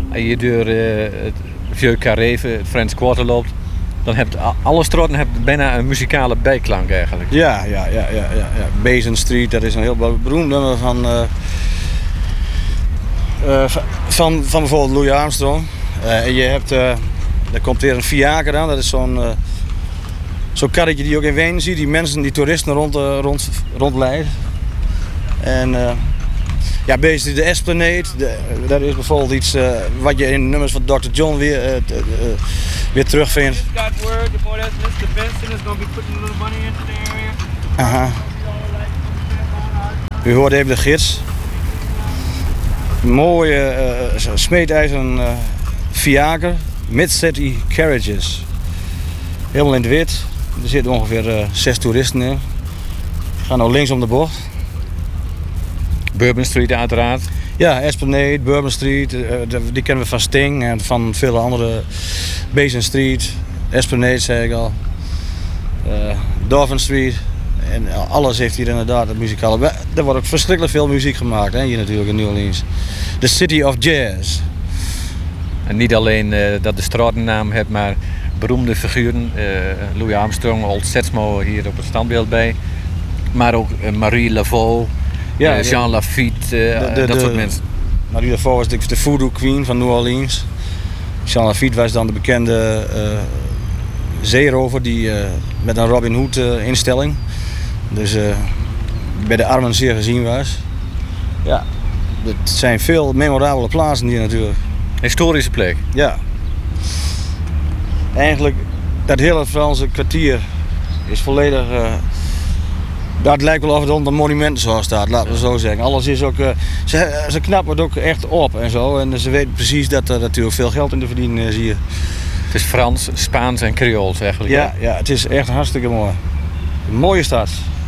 Als je door het Vieux Carré, het Frans Quarter loopt, dan heb je alle straten bijna een muzikale bijklank eigenlijk. Ja. Basin Street, dat is een heel beroemd nummer van bijvoorbeeld Louis Armstrong. En je hebt, er komt weer een fiaker aan, dat is zo'n karretje die je ook in Wenen ziet, die mensen, die toeristen rondleidt. En Basin Street, de Esplanade, dat is bijvoorbeeld iets wat je in nummers van Dr. John weer terugvindt. Aha. U hoort even de gids. Mooie smeedijzeren fiaker, Mid-City Carriages. Helemaal in het wit. Er zitten ongeveer 6 toeristen in. Gaan nou links om de bocht. Bourbon Street uiteraard. Ja, Esplanade, Bourbon Street, die kennen we van Sting en van vele andere. Basin Street, Esplanade zei ik al. Dolphin Street. En alles heeft hier inderdaad het muzikale. Er wordt ook verschrikkelijk veel muziek gemaakt hier natuurlijk in New Orleans. The City of Jazz. En niet alleen dat de stratennaam heeft, maar beroemde figuren. Louis Armstrong, Old Setsmo hier op het standbeeld bij. Maar ook Marie Laveau, Jean Lafitte, dat soort mensen. Marie Laveau was de voodoo queen van New Orleans. Jean Lafitte was dan de bekende zeerover die met een Robin Hood instelling. Dus bij de armen zeer gezien was. Ja, het zijn veel memorabele plaatsen hier natuurlijk. Historische plek. Ja. Eigenlijk, dat hele Franse kwartier is volledig... dat lijkt wel of het onder monumenten zo staat, laten we zo zeggen. Alles is ook... ze knappen het ook echt op en zo. En ze weten precies dat er natuurlijk veel geld in te verdienen is hier. Het is Frans, Spaans en Creools eigenlijk. Ja, het is echt hartstikke mooi. Een mooie stad.